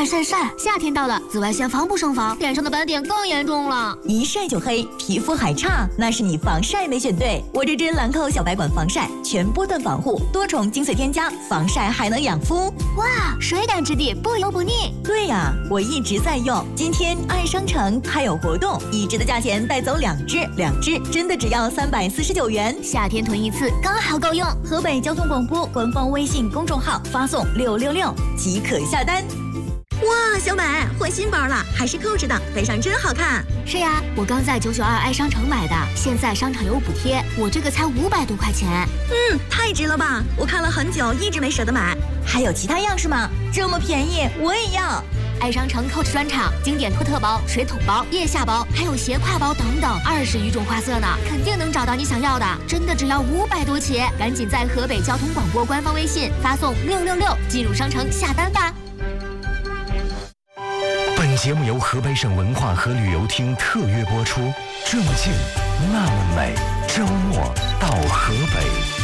晒！夏天到了，紫外线防不胜防，脸上的斑点更严重了。 一晒就黑，皮肤还差，那是你防晒没选对。我这支兰蔻小白管防晒，全波段防护，多重精粹添加，防晒还能养肤。 哇，水感质地，不油不腻。 对呀，我一直在用。今天爱商城还有活动，1支的价钱带走2支，2支真的只要349元。 夏天囤一次刚好够用。 河北交通广播官方微信公众号发送666即可下单。哇，小美换新包了，还是扣着的，背上真好看。 是呀，我刚在992爱商城买的，现在商场有补贴，我这个才500多块钱。 太值了吧！我看了很久，一直没舍得买。还有其他样式吗？这么便宜，我也要。 爱商城 Coach 专场，经典托特包、水桶包、腋下包，还有斜挎包等等，20余种花色呢，肯定能找到你想要的。真的只要500多起，赶紧在河北交通广播官方微信发送666进入商城下单吧。 本节目由河北省文化和旅游厅特约播出。正静那么美，周末到河北。